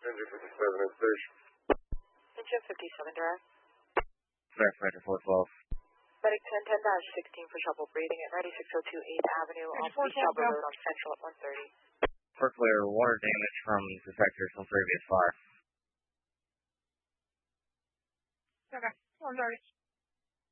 Engine 57 is station. Engine 57 direct. Firefighter 412. Medic 1010-16 for trouble breathing at 9602 8th Avenue off East Elba Road on Central at 1:30. For clear, water damage from defectors from previous fire. Okay, 1:30.